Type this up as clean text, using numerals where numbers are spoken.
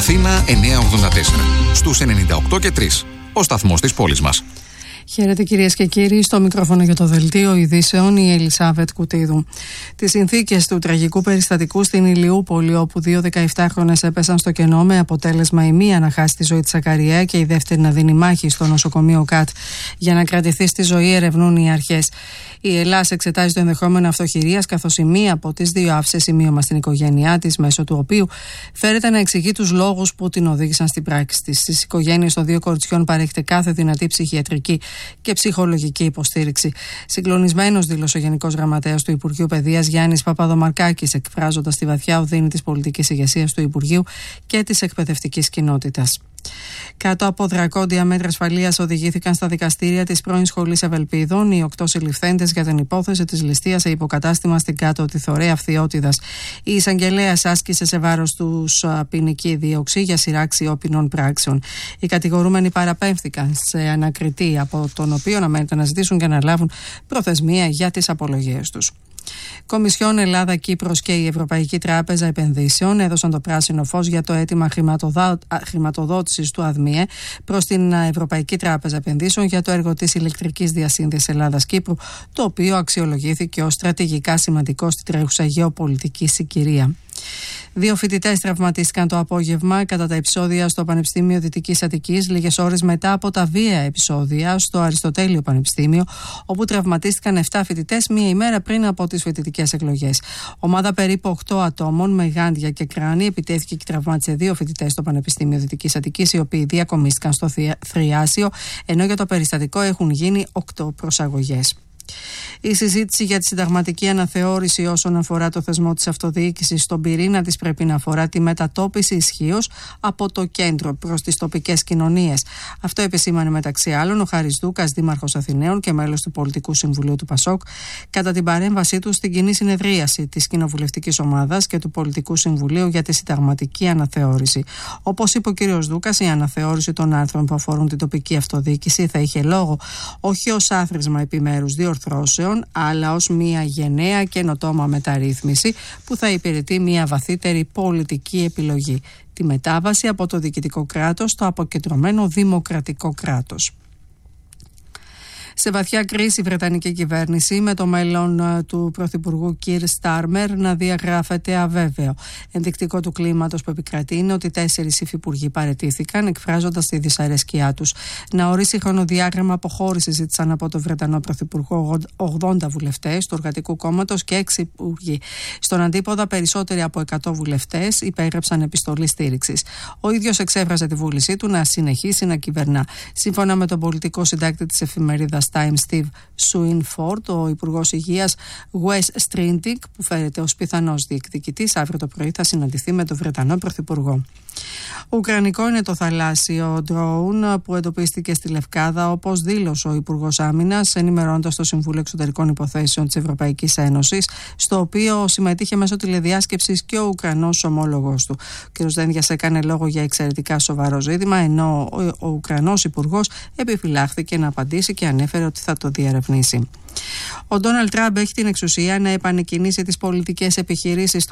Αθήνα 984. Στους 98 και 3. Ο σταθμός της πόλης μας. Χαίρετε κυρίες και κύριοι, στο μικρόφωνο για το δελτίο ειδήσεων η Ελισάβετ Κουτίδου. Τις συνθήκες του τραγικού περιστατικού στην Ηλιούπολη, όπου 2 17χρονες έπεσαν στο κενό με αποτέλεσμα η μία να χάσει τη ζωή της Σακαριαία και η δεύτερη να δίνει μάχη στο νοσοκομείο ΚΑΤ για να κρατηθεί στη ζωή, ερευνούν οι αρχές. Η Ελλάς εξετάζει το ενδεχόμενο αυτοχειρίας, καθώς η μία από τις δύο άφησε σημείωμα στην οικογένειά της, μέσω του οποίου φέρεται να εξηγεί τους λόγους που την οδήγησαν στην πράξη της. Στις οικογένειες των δύο κοριτσιών παρέχεται κάθε δυνατή ψυχιατρική και ψυχολογική υποστήριξη. Συγκλονισμένος, δήλωσε ο Γενικός Γραμματέας του Υπουργείου Παιδείας Γιάννης Παπαδομαρκάκης, εκφράζοντας τη βαθιά οδύνη της πολιτικής ηγεσίας του Υπουργείου και της εκπαιδευτικής κοινότητας. Κάτω από δρακόντια μέτρα ασφαλείας οδηγήθηκαν στα δικαστήρια της πρώην Σχολής Ευελπίδων οι 8 συλληφθέντες για την υπόθεση της ληστείας σε υποκατάστημα στην Κάτω Τιθωρέα Φθιώτιδας. Η εισαγγελέας άσκησε σε βάρος τους ποινική δίωξη για σειράξει όπινων πράξεων. Οι κατηγορούμενοι παραπέμφθηκαν σε ανακριτή, από τον οποίο αναμένεται να ζητήσουν και να λάβουν προθεσμία για τις απολογίες τους. Κομισιόν Ελλάδα-Κύπρος και η Ευρωπαϊκή Τράπεζα Επενδύσεων έδωσαν το πράσινο φως για το αίτημα χρηματοδότησης του ΑΔΜΙΕ προς την Ευρωπαϊκή Τράπεζα Επενδύσεων για το έργο της ηλεκτρικής διασύνδεσης Ελλάδας-Κύπρου, το οποίο αξιολογήθηκε ως στρατηγικά σημαντικό στην τρέχουσα γεωπολιτική συγκυρία. 2 φοιτητές τραυματίστηκαν το απόγευμα κατά τα επεισόδια στο Πανεπιστήμιο Δυτικής Αττικής, λίγες ώρες μετά από τα βία επεισόδια στο Αριστοτέλειο Πανεπιστήμιο, όπου τραυματίστηκαν 7 φοιτητές μία ημέρα πριν από τις φοιτητικές εκλογές. Ομάδα περίπου 8 ατόμων με γάντια και κράνη επιτέθηκε και τραυμάτισε 2 φοιτητές στο Πανεπιστήμιο Δυτικής Αττικής, οι οποίοι διακομίστηκαν στο Θριάσιο, ενώ για το περιστατικό έχουν γίνει 8 προσαγωγές. Η συζήτηση για τη συνταγματική αναθεώρηση όσον αφορά το θεσμό της αυτοδιοίκησης στον πυρήνα της πρέπει να αφορά τη μετατόπιση ισχύως από το κέντρο προς τις τοπικές κοινωνίες. Αυτό επισήμανε μεταξύ άλλων ο Χάρης Δούκας, δήμαρχος Αθηναίων και μέλος του Πολιτικού Συμβουλίου του ΠΑΣΟΚ, κατά την παρέμβασή του στην κοινή συνεδρίαση της Κοινοβουλευτικής Ομάδας και του Πολιτικού Συμβουλίου για τη συνταγματική αναθεώρηση. Όπως είπε ο κ. Δούκας, η αναθεώρηση των άρθρων που αφορούν την τοπική αυτοδιοίκηση θα είχε λόγο όχι ως άθροισμα επιμέρους διορθώσεων, αλλά ως μια γενναία καινοτόμα μεταρρύθμιση που θα υπηρετεί μια βαθύτερη πολιτική επιλογή. Τη μετάβαση από το διοικητικό κράτος στο αποκεντρωμένο δημοκρατικό κράτος. Σε βαθιά κρίση η Βρετανική κυβέρνηση, με το μέλλον του Πρωθυπουργού Κιρ Στάρμερ να διαγράφεται αβέβαιο. Ενδεικτικό του κλίματος που επικρατεί είναι ότι 4 υφυπουργοί παραιτήθηκαν, εκφράζοντας τη δυσαρέσκειά τους. Να ορίσει χρονοδιάγραμμα αποχώρησης ζήτησαν από τον Βρετανό Πρωθυπουργό 80 βουλευτές του Εργατικού Κόμματος και 6 υπουργοί. Στον αντίποδα, περισσότεροι από 100 βουλευτές υπέγραψαν επιστολή στήριξης. Ο ίδιος εξέφρασε τη βούλησή του να συνεχίσει να κυβερνά. Σύμφωνα με τον πολιτικό συντάκτη της εφημερίδας Time, Steve Swinford, ο Υπουργός Υγείας Wes Streeting, που φέρεται ως πιθανός διεκδικητής, αύριο το πρωί θα συναντηθεί με τον Βρετανό Πρωθυπουργό. Ουκρανικό είναι το θαλάσσιο ντρόουν που εντοπίστηκε στη Λευκάδα, όπως δήλωσε ο Υπουργός Άμυνας, ενημερώνοντας το Συμβούλιο Εξωτερικών Υποθέσεων της Ευρωπαϊκής Ένωσης, στο οποίο συμμετείχε μέσω τηλεδιάσκεψης και ο Ουκρανός ομόλογος του. Ο κ. Δένδιας έκανε λόγο για εξαιρετικά σοβαρό ζήτημα, ενώ ο Ουκρανός Υπουργός επιφυλάχθηκε να απαντήσει και ανέφερε ότι θα το διερευνήσει. Ο Ντόναλντ Τραμπ έχει την εξουσία να επανεκκινήσει τις πολιτικές επιχειρήσεις